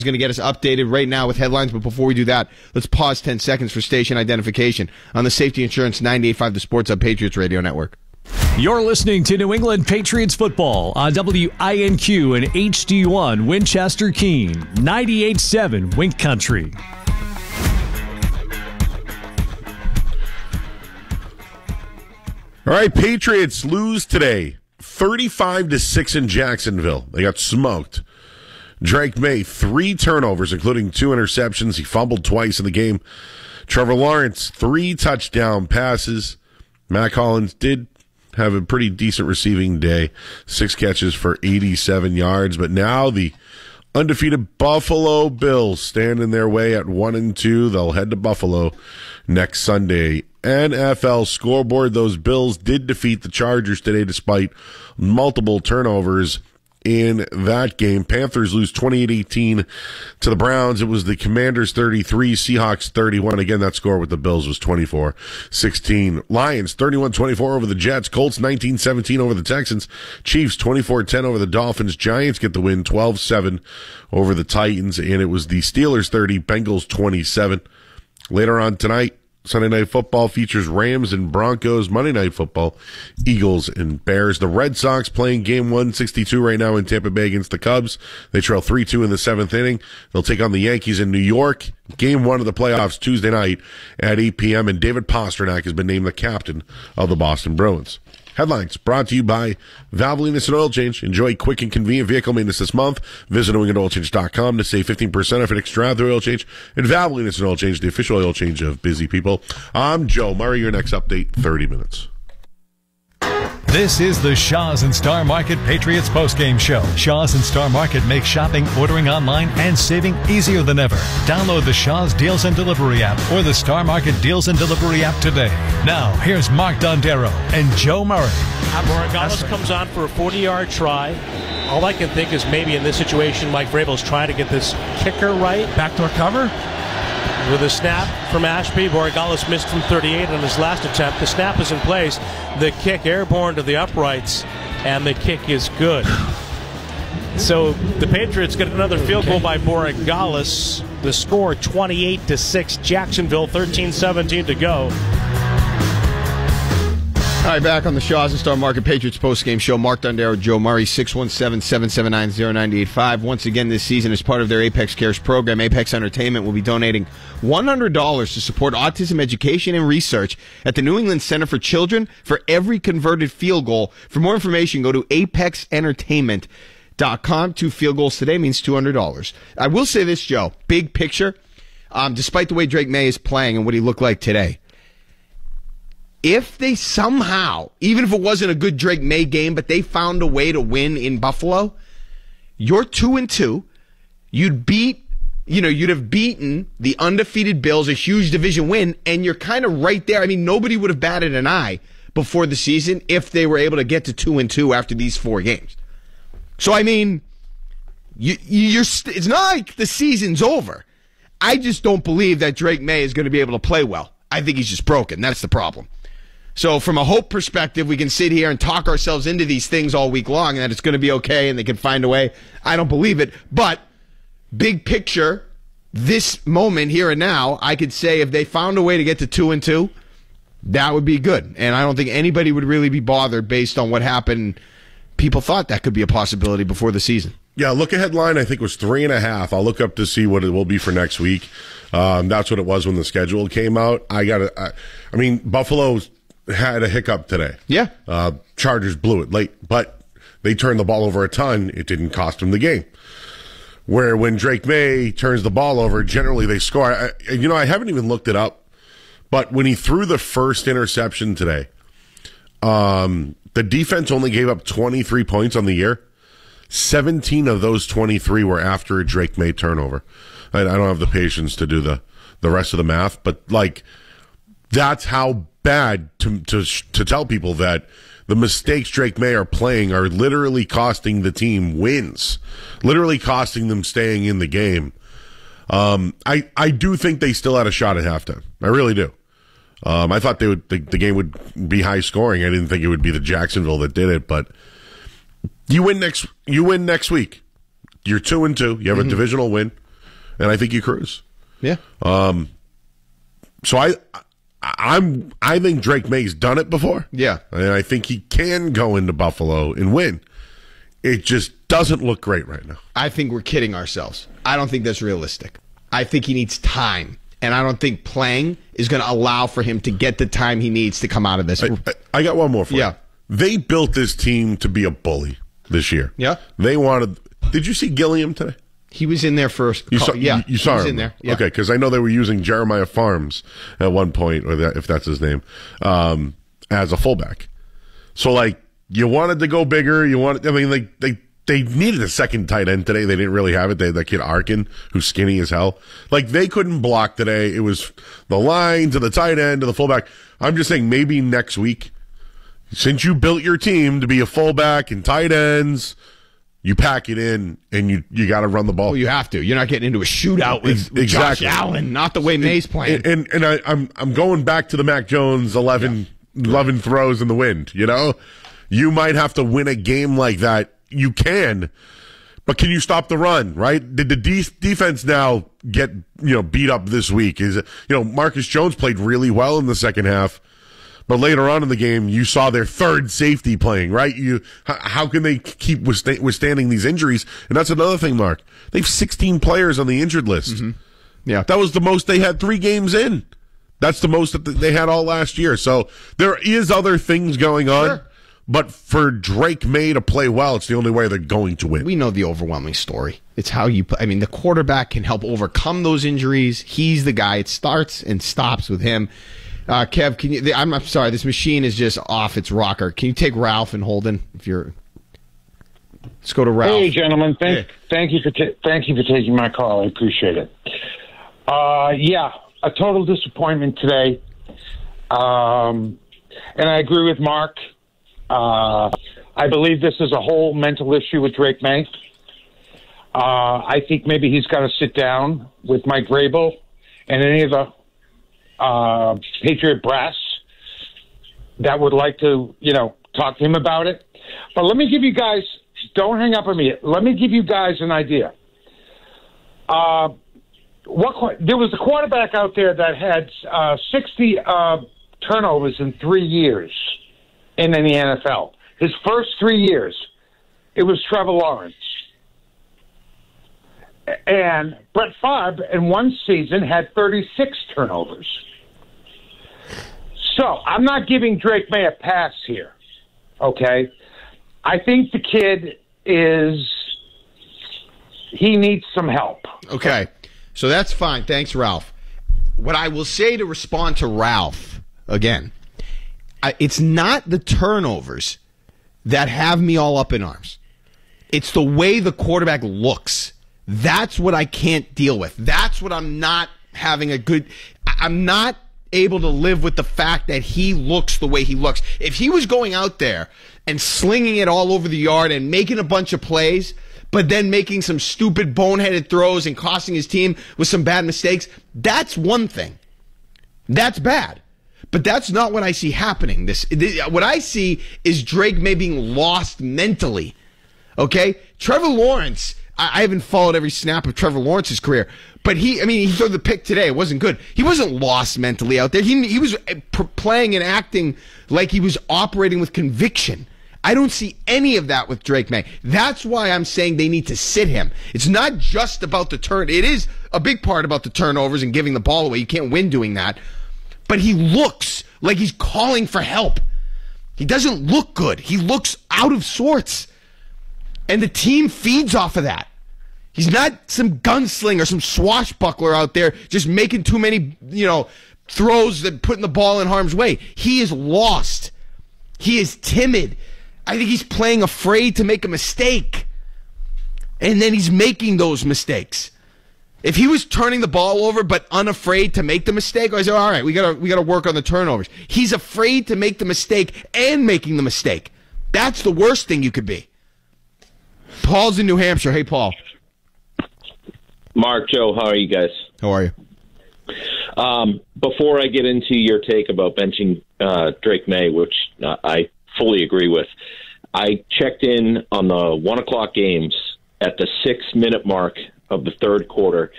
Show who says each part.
Speaker 1: Going to get us updated right now with headlines, but before we do that, let's pause 10 seconds for station identification on the Safety Insurance 98.5 The Sports Hub Patriots Radio Network.
Speaker 2: You're listening to New England Patriots football on WINQ and HD1 Winchester Keene, 98.7 Wink Country.
Speaker 3: All right, Patriots lose today, 35-6 in Jacksonville. They got smoked. Drake May, 3 turnovers, including 2 interceptions. He fumbled twice in the game. Trevor Lawrence, 3 touchdown passes. Matt Collins did have a pretty decent receiving day, 6 catches for 87 yards. But now the undefeated Buffalo Bills stand in their way at 1-2. They'll head to Buffalo next Sunday. NFL scoreboard, those Bills did defeat the Chargers today despite multiple turnovers in that game. Panthers lose 28-18 to the Browns. It was the Commanders 33, Seahawks 31. Again, that score with the Bills was 24-16. Lions 31-24 over the Jets. Colts 19-17 over the Texans. Chiefs 24-10 over the Dolphins. Giants get the win 12-7 over the Titans. And it was the Steelers 30, Bengals 27. Later on tonight, Sunday Night Football features Rams and Broncos. Monday Night Football, Eagles and Bears. The Red Sox playing game 162 right now in Tampa Bay against the Cubs. They trail 3-2 in the 7th inning. They'll take on the Yankees in New York. Game 1 of the playoffs Tuesday night at 8 p.m. And David Pastrnak has been named the captain of the Boston Bruins. Headlines brought to you by Valvoline Instant Oil Change. Enjoy quick and convenient vehicle maintenance this month. Visit NewEnglandOilChange.com to save 15% off an extra oil change. And Valvoline Instant Oil Change, the official oil change of busy people. I'm Joe Murray. Your next update, 30 minutes.
Speaker 2: This is the Shaw's and Star Market Patriots postgame show. Shaw's and Star Market make shopping, ordering online, and saving easier than ever. Download the Shaw's Deals and Delivery app or the Star Market Deals and Delivery app today. Now, here's Mark Dondero and Joe Murray.
Speaker 4: Borregales comes on for a 40-yard try. All I can think is maybe in this situation, Mike Vrabel's trying to get this kicker right.
Speaker 5: Backdoor cover.
Speaker 4: With a snap from Ashby, Borregales missed from 38 on his last attempt. The snap is in place. The kick airborne to the uprights, and the kick is good. So the Patriots get another field goal by Borregales. The score 28-6. Jacksonville 13-17 to go.
Speaker 1: All right, back on the Shaw's and Star Market Patriots postgame show. Mark Dondero, Joe Murray, 617-779-0985. Once again this season, as part of their Apex Cares program, Apex Entertainment will be donating $100 to support autism education and research at the New England Center for Children for every converted field goal. For more information, go to apexentertainment.com. 2 field goals today means $200. I will say this, Joe, big picture, despite the way Drake May is playing and what he looked like today, if they somehow, even if it wasn't a good Drake May game, but they found a way to win in Buffalo, you're 2-2. You'd have beaten the undefeated Bills, a huge division win, and you're kind of right there. I mean, nobody would have batted an eye before the season if they were able to get to 2-2 after these 4 games. So, I mean, it's not like the season's over. I just don't believe that Drake May is going to be able to play well. I think he's just broken. That's the problem. So from a hope perspective, we can sit here and talk ourselves into these things all week long and that it's going to be okay and they can find a way. I don't believe it. But big picture, this moment here and now, I could say if they found a way to get to 2-2, that would be good. And I don't think anybody would really be bothered based on what happened. People thought that could be a possibility before the season.
Speaker 3: Yeah, look-ahead line I think was 3.5. I'll look up to see what it will be for next week. That's what it was when the schedule came out. Buffalo's had a hiccup today.
Speaker 1: Yeah.
Speaker 3: Chargers blew it late, but they turned the ball over a ton. It didn't cost them the game. Where when Drake May turns the ball over, generally they score. I haven't even looked it up, but when he threw the first interception today, the defense only gave up 23 points on the year. 17 of those 23 were after a Drake May turnover. I don't have the patience to do the rest of the math, but that's how bad to tell people that the mistakes Drake May are playing are literally costing the team wins, literally costing them staying in the game. I do think they still had a shot at halftime. I really do. I thought the game would be high scoring. I didn't think it would be the Jacksonville that did it, but you win next week. You're 2-2. You have a divisional win. and I think you cruise.
Speaker 1: Yeah.
Speaker 3: So I think Drake May's done it before.
Speaker 1: Yeah.
Speaker 3: And I think he can go into Buffalo and win. It just doesn't look great right now.
Speaker 1: I think we're kidding ourselves. I don't think that's realistic. I think he needs time, and I don't think playing is going to allow for him to get the time he needs to come out of this.
Speaker 3: I got one more for you.
Speaker 1: Yeah.
Speaker 3: They built this team to be a bully this year.
Speaker 1: Yeah.
Speaker 3: They wanted. Did you see Gilliam today?
Speaker 1: He was in there first.
Speaker 3: You saw
Speaker 1: he was
Speaker 3: him
Speaker 1: in there. Yeah.
Speaker 3: Okay, because I know they were using Jeremiah Farms at one point, or if that's his name, as a fullback. So, like, you wanted to go bigger. They needed a second tight end today. They didn't really have it. They had that kid Arkin, who's skinny as hell. Like, they couldn't block today. It was the line to the tight end to the fullback. I'm just saying, maybe next week, since you built your team to be a fullback and tight ends, you pack it in and you got to run the ball.
Speaker 1: Well, you have to. You're not getting into a shootout with
Speaker 3: exactly.
Speaker 1: Josh Allen, not the way May's playing.
Speaker 3: And I'm going back to the Mac Jones 11 throws in the wind. You know, you might have to win a game like that. You can, but can you stop the run? Right? Did the defense now get beat up this week? Is it, Marcus Jones played really well in the second half. But later on in the game, you saw their third safety playing, right? How can they keep withstanding these injuries? And that's another thing, Mark. They have 16 players on the injured list.
Speaker 1: Mm-hmm. Yeah.
Speaker 3: That was the most they had 3 games in. That's the most that they had all last year. So there is other things going on.
Speaker 1: Sure.
Speaker 3: But for Drake May to play well, it's the only way they're going to win.
Speaker 1: We know the overwhelming story. It's how you play. I mean, the quarterback can help overcome those injuries. He's the guy. It starts and stops with him. Kev, can you? I'm sorry. This machine is just off its rocker. Can you take Ralph and Holden? Let's go to Ralph.
Speaker 5: Hey, gentlemen. Thank you for taking my call. I appreciate it. Yeah, a total disappointment today. And I agree with Mark. I believe this is a whole mental issue with Drake May. I think maybe he's got to sit down with Mike Vrabel and any of the Patriot brass that would like to, talk to him about it. But let me give you guys, don't hang up on me. Let me give you guys an idea. There was a quarterback out there that had 60 turnovers in 3 years in the NFL. His first 3 years, it was Trevor Lawrence. And Brett Favre in one season had 36 turnovers. So I'm not giving Drake May a pass here, okay? I think the kid he needs some help.
Speaker 1: Okay, so that's fine. Thanks, Ralph. What I will say to respond to Ralph, again, it's not the turnovers that have me all up in arms. It's the way the quarterback looks. That's what I can't deal with. That's what I'm not I'm not able to live with the fact that he looks the way he looks. If he was going out there and slinging it all over the yard and making a bunch of plays, but then making some stupid boneheaded throws and costing his team with some bad mistakes, that's one thing. That's bad. But that's not what I see happening. What I see is Drake May being lost mentally. Okay? Trevor Lawrence, I haven't followed every snap of Trevor Lawrence's career, but he threw the pick today. It wasn't good. He wasn't lost mentally out there. He was playing and acting like he was operating with conviction. I don't see any of that with Drake May. That's why I'm saying they need to sit him. It's not just about the turn. It is a big part about the turnovers and giving the ball away. You can't win doing that. But he looks like he's calling for help. He doesn't look good. He looks out of sorts. And the team feeds off of that. He's not some gunslinger, some swashbuckler out there just making too many, throws that putting the ball in harm's way. He is lost. He is timid. I think he's playing afraid to make a mistake. And then he's making those mistakes. If he was turning the ball over but unafraid to make the mistake, I say, all right, we gotta work on the turnovers. He's afraid to make the mistake and making the mistake. That's the worst thing you could be. Paul's in New Hampshire. Hey, Paul.
Speaker 6: Mark, Joe, how are you guys?
Speaker 1: How are you?
Speaker 6: Before I get into your take about benching Drake May, which I fully agree with, I checked in on the 1 o'clock games at the 6-minute mark of the third quarter,